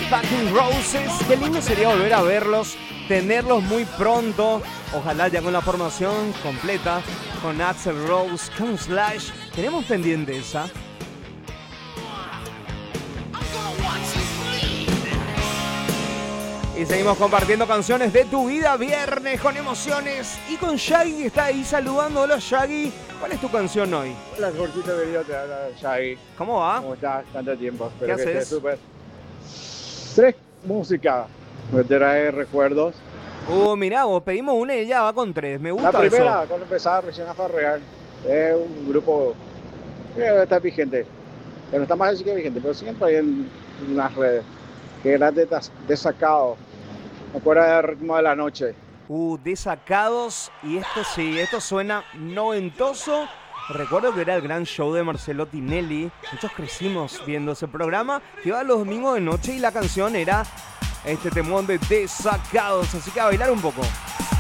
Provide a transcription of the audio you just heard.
Fucking Roses. Qué lindo sería volver a verlos, tenerlos muy pronto. Ojalá ya con la formación completa, con Axl Rose, con Slash. Tenemos pendiente esa. Y seguimos compartiendo canciones de tu vida, viernes con emociones. Y con Shaggy, que está ahí saludando. Hola Shaggy, ¿cuál es tu canción hoy? Hola, Jorgito querido, te habla Shaggy. ¿Cómo va? ¿Cómo estás? Tanto tiempo. ¿Qué Espero que haces? estés súper. Tres música me trae recuerdos. Mirá, vos pedimos una y ya va con tres. Me gusta La primera, eso. cuando empezaba recién a farrear, es un grupo que está vigente. Que no está más así que vigente, pero siempre hay en las redes. Que era Desacado. Me acuerdo del Ritmo de la Noche. Desacados. Y esto sí, esto suena noventoso. Recuerdo que era el gran show de Marcelo Tinelli. Muchos crecimos viendo ese programa que iba los domingos de noche y la canción era este temón de Desacados. Así que a bailar un poco.